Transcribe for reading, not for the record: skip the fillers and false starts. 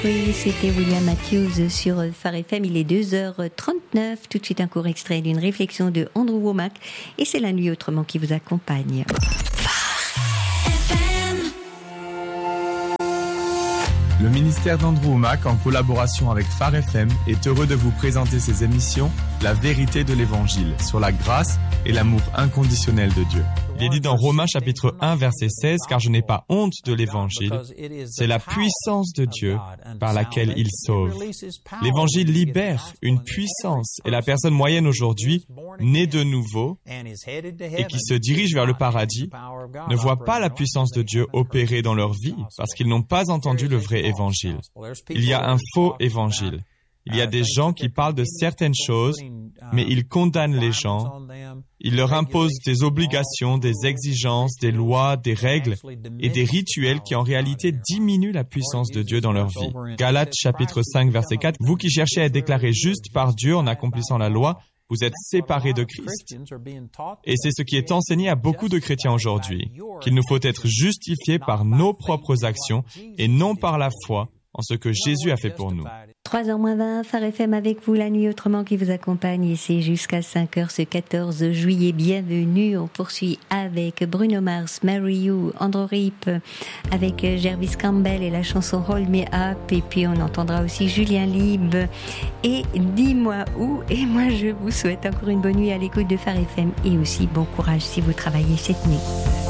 Oui, c'était William Matthews sur Phare FM. Il est 2h39. Tout de suite, un court extrait d'une réflexion de Andrew Wommack. Et c'est La Nuit Autrement qui vous accompagne. Le ministère d'Andrew Wommack, en collaboration avec Phare FM, est heureux de vous présenter ses émissions La vérité de l'Évangile, sur la grâce et l'amour inconditionnel de Dieu. Il est dit dans Romains chapitre 1 verset 16, car je n'ai pas honte de l'Évangile, c'est la puissance de Dieu par laquelle il sauve. L'Évangile libère une puissance et la personne moyenne aujourd'hui, née de nouveau et qui se dirige vers le paradis, ne voit pas la puissance de Dieu opérer dans leur vie parce qu'ils n'ont pas entendu le vrai Évangile. Il y a un faux Évangile. Il y a des gens qui parlent de certaines choses, mais ils condamnent les gens. Ils leur imposent des obligations, des exigences, des lois, des règles et des rituels qui en réalité diminuent la puissance de Dieu dans leur vie. Galates chapitre 5 verset 4, vous qui cherchez à être déclarés justes par Dieu en accomplissant la loi, vous êtes séparés de Christ. Et c'est ce qui est enseigné à beaucoup de chrétiens aujourd'hui, qu'il nous faut être justifiés par nos propres actions et non par la foi en ce que Jésus a fait pour nous. 3h20, Phare FM avec vous, La Nuit Autrement qui vous accompagne, et c'est jusqu'à 5h ce 14 juillet. Bienvenue, on poursuit avec Bruno Mars, Marry You, Andrew Rip, avec Jervis Campbell et la chanson Roll Me Up, et puis on entendra aussi Julien Lieb et Dis-moi où, et moi je vous souhaite encore une bonne nuit à l'écoute de Phare FM et aussi bon courage si vous travaillez cette nuit.